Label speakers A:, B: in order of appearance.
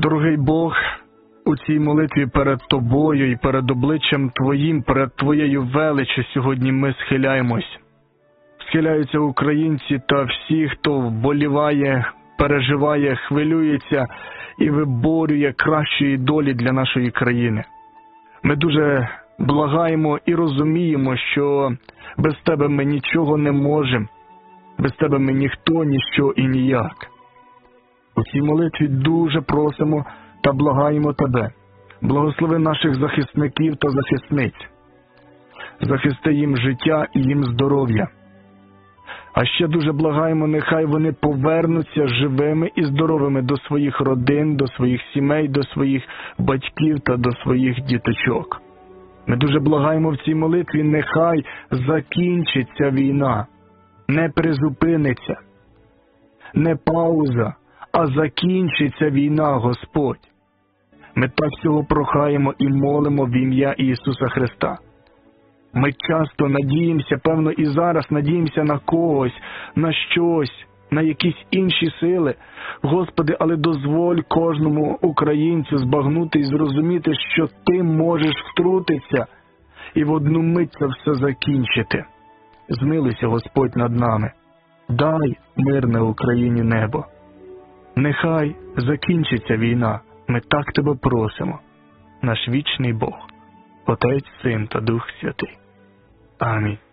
A: Дорогий Бог, у цій молитві перед Тобою і перед обличчям Твоїм, перед Твоєю величчю сьогодні ми схиляємось. Схиляються українці та всі, хто вболіває, переживає, хвилюється і виборює кращої долі для нашої країни. Ми дуже благаємо і розуміємо, що без Тебе ми нічого не можемо, без Тебе ми ніхто, ніщо і ніяк. У цій молитві дуже просимо та благаємо Тебе. Благослови наших захисників та захисниць. Захисти їм життя і їм здоров'я. А ще дуже благаємо, нехай вони повернуться живими і здоровими до своїх родин, до своїх сімей, до своїх батьків та до своїх діточок. Ми дуже благаємо в цій молитві, нехай закінчиться війна, не призупиниться, не пауза, а закінчиться війна, Господь. Ми так цього прохаємо і молимо в ім'я Ісуса Христа. Ми часто надіємося, певно і зараз надіємося на когось, на щось, на якісь інші сили. Господи, але дозволь кожному українцю збагнути і зрозуміти, що Ти можеш втрутитися і в одну мить це все закінчити. Змилуйся, Господь, над нами. Дай мирне Україні небо. Нехай закінчиться війна. Ми так Тебе просимо. Наш вічний Бог, Отець, Син та Дух Святий. Амінь.